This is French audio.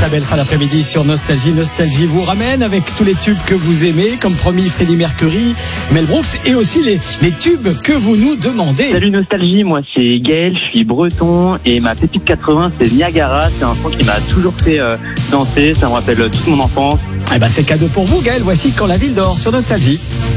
très belle fin d'après-midi sur Nostalgie. Nostalgie vous ramène avec tous les tubes que vous aimez, comme promis Freddie Mercury, Mel Brooks, et aussi les tubes que vous nous demandez. Salut Nostalgie, moi c'est Gaël, je suis breton et ma pépite 80 c'est Niagara. C'est un son qui m'a toujours fait danser, ça me rappelle toute mon enfance. Eh ben c'est cadeau pour vous Gaël, voici Quand la ville dort sur Nostalgie.